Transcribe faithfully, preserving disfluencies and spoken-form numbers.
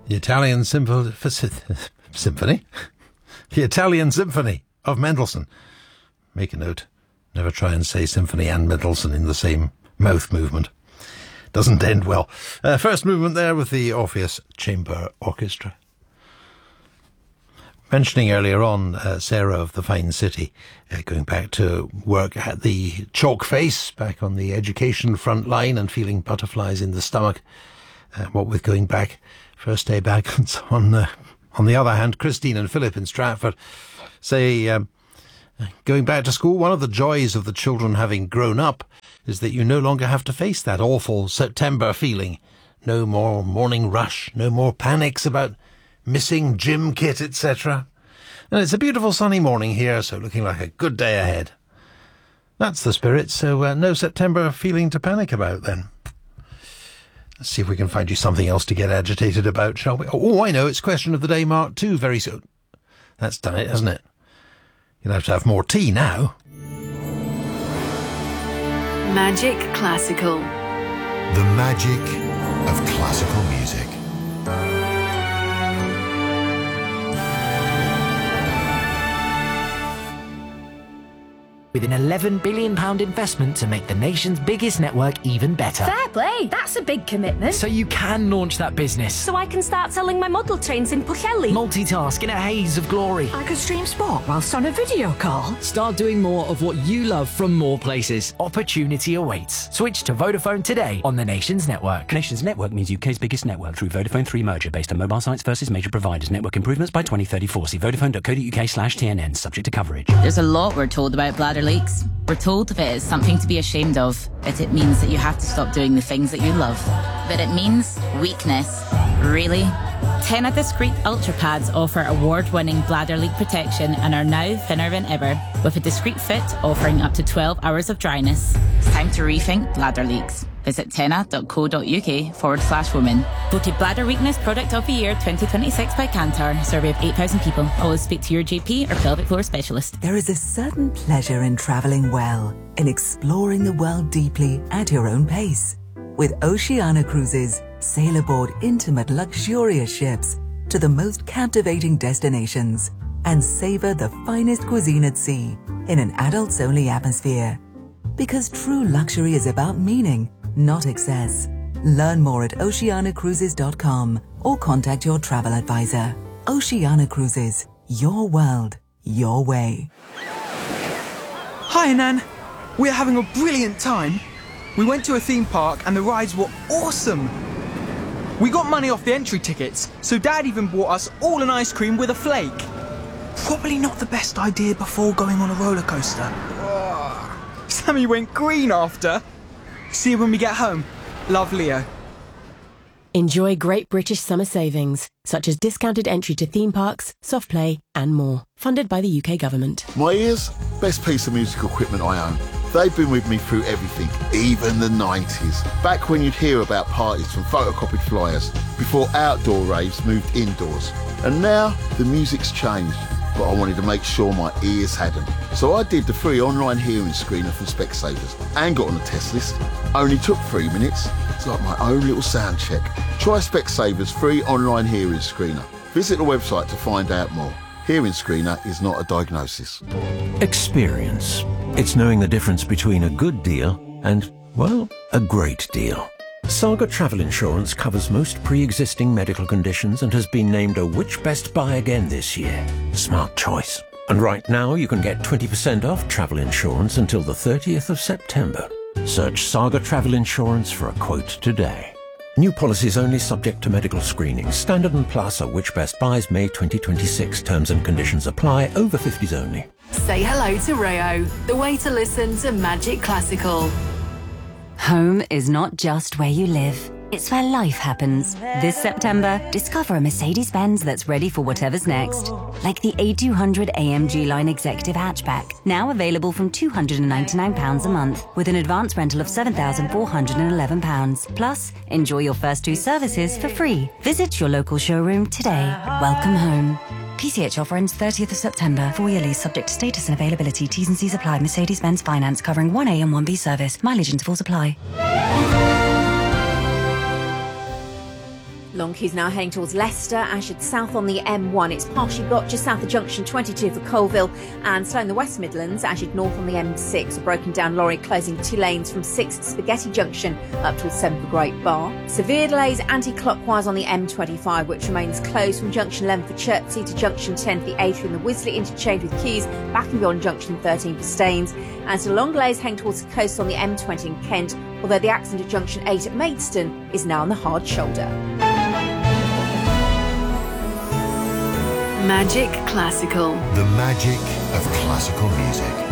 The Italian Sympho- Symphony? The Italian Symphony of Mendelssohn. Make a note. Never try and say symphony and Mendelssohn in the same mouth movement. Doesn't end well. Uh, first movement there with the Orpheus Chamber Orchestra. Mentioning earlier on uh, Sarah of the Fine City, uh, going back to work at the Chalk Face, back on the education front line and feeling butterflies in the stomach. Uh, what with going back, first day back and so on. Uh, on the other hand, Christine and Philip in Stratford say, um, going back to school, one of the joys of the children having grown up is that you no longer have to face that awful September feeling. No more morning rush, no more panics about missing gym kit, et cetera. And it's a beautiful sunny morning here, so looking like a good day ahead. That's the spirit, so uh, no September feeling to panic about then. Let's see if we can find you something else to get agitated about, shall we? Oh, I know, it's Question of the Day Mark two very soon. That's done it, hasn't it? You'll have to have more tea now. Magic Classical. The magic of classical music. With an eleven billion pounds investment to make the nation's biggest network even better. Fair play, that's a big commitment. So you can launch that business. So I can start selling my model trains in Pwllheli. Multitask in a haze of glory. I could stream sport whilst on a video call. Start doing more of what you love from more places. Opportunity awaits. Switch to Vodafone today on the nation's network. Nation's network means U K's biggest network through Vodafone three merger based on mobile sites versus major providers. Network improvements by twenty thirty-four. See vodafone.co.uk slash TNN. Subject to coverage. There's a lot we're told about bladder leaks. We're told that it is something to be ashamed of, that it means that you have to stop doing the things that you love. But it means weakness. Really? Tena Discreet Ultra Pads offer award-winning bladder leak protection and are now thinner than ever, with a discreet fit offering up to twelve hours of dryness. It's time to rethink bladder leaks. Visit tena.co.uk forward slash women. Voted Bladder Weakness Product of the Year twenty twenty-six by Kantar. Survey of eight thousand people. Always speak to your G P or pelvic floor specialist. There is a certain pleasure in travelling well, in exploring the world deeply at your own pace. With Oceania Cruises, sail aboard intimate, luxurious ships to the most captivating destinations and savour the finest cuisine at sea in an adults-only atmosphere. Because true luxury is about meaning, not excess. Learn more at oceania cruises dot com or contact your travel advisor. Oceania Cruises, your world, your way. Hi, Nan. We're having a brilliant time. We went to a theme park and the rides were awesome. We got money off the entry tickets, so Dad even bought us all an ice cream with a flake. Probably not the best idea before going on a roller coaster. Sammy went green after. See you when we get home. Love, Leo. Enjoy great British summer savings, such as discounted entry to theme parks, soft play and more. Funded by the U K government. My ears, best piece of musical equipment I own. They've been with me through everything, even the nineties. Back when you'd hear about parties from photocopied flyers, before outdoor raves moved indoors. And now, the music's changed, but I wanted to make sure my ears hadn't. So I did the free online hearing screener from Specsavers and got on the test list. Only took three minutes. It's like my own little sound check. Try Specsavers free online hearing screener. Visit the website to find out more. Hearing screener is not a diagnosis. Experience. It's knowing the difference between a good deal and, well, a great deal. Saga Travel Insurance covers most pre-existing medical conditions and has been named a Which Best Buy again this year. Smart choice. And right now you can get twenty percent off travel insurance until the thirtieth of September. Search Saga Travel Insurance for a quote today. New policies only subject to medical screening. Standard and Plus are Which Best Buys May twenty twenty-six. Terms and conditions apply. Over fifties only. Say hello to Rayo, the way to listen to Magic Classical. Home is not just where you live. It's where life happens. This September, discover a Mercedes-Benz that's ready for whatever's next. Like the A two hundred A M G Line Executive Hatchback, now available from two hundred ninety-nine pounds a month, with an advance rental of seven thousand four hundred eleven pounds. Plus, enjoy your first two services for free. Visit your local showroom today. Welcome home. P C H offer ends thirtieth of September. Four-year lease subject to status and availability. T's and C's apply. Mercedes-Benz Finance covering one A and one B service. Mileage intervals apply. Long queues now heading towards Leicester, Ashford South on the M one. It's partially blocked just south of junction twenty-two for Colville, and slow in the West Midlands, Ashford North on the M six. A broken down lorry closing two lanes from six Spaghetti Junction up towards seven for Great Bar. Severe delays anti-clockwise on the M twenty-five, which remains closed from junction eleven for Chertsey to junction ten for the A three and the Wisley interchange with queues back and beyond junction thirteen for Staines. And so long delays heading towards the coast on the M twenty in Kent, although the accident at junction eight at Maidstone is now on the hard shoulder. Magic Classical. The magic of classical music.